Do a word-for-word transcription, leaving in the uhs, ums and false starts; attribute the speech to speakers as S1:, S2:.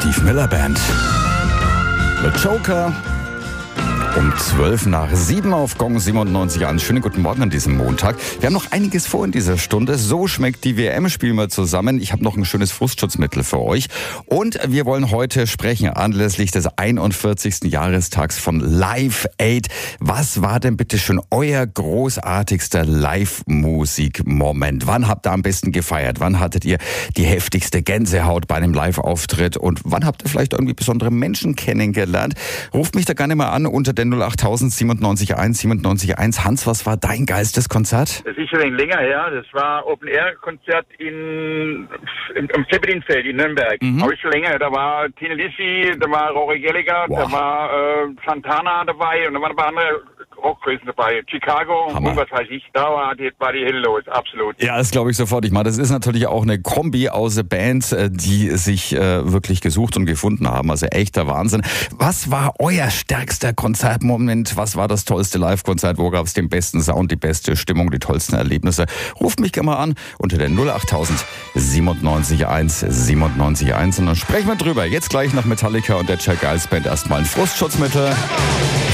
S1: Steve Miller Band. The Joker. Um zwölf nach sieben auf Gong siebenundneunzig an. Schönen guten Morgen an diesem Montag. Wir haben noch einiges vor in dieser Stunde. So schmeckt die W M, spielen wir zusammen. Ich habe noch ein schönes Frustschutzmittel für euch. Und wir wollen heute sprechen anlässlich des einundvierzigsten Jahrestags von Live Aid. Was war denn bitte schon euer großartigster Live-Musik-Moment? Wann habt ihr am besten gefeiert? Wann hattet ihr die heftigste Gänsehaut bei einem Live-Auftritt? Und wann habt ihr vielleicht irgendwie besondere Menschen kennengelernt? Ruft mich da gerne mal an unter der null acht tausend siebenundneunzig eins siebenundneunzig eins. Hans, was war dein geilstes Konzert?
S2: Das ist schon ein länger her. Das war Open-Air-Konzert in, im, im Zeppelinfeld in Nürnberg. Mhm. Aber ist schon länger. Da war Tina Lissi, da war Rory Gallagher, wow. Da war äh, Santana dabei und da waren ein paar andere Rockgrößen dabei. Chicago
S1: Hammer.
S2: Und was weiß ich. Da war die, war die Hölle los, absolut.
S1: Ja, das glaube ich sofort. Ich meine, das ist natürlich auch eine Kombi aus Bands, die sich äh, wirklich gesucht und gefunden haben. Also echter Wahnsinn. Was war euer stärkster Konzertmoment? Was war das tollste Live-Konzert? Wo gab es den besten Sound, die beste Stimmung, die tollsten Erlebnisse? Ruft mich gerne mal an unter der null acht tausend siebenundneunzig eins siebenundneunzig eins und dann sprechen wir drüber. Jetzt gleich nach Metallica und der Jack Giles Band erstmal ein Frustschutzmittel.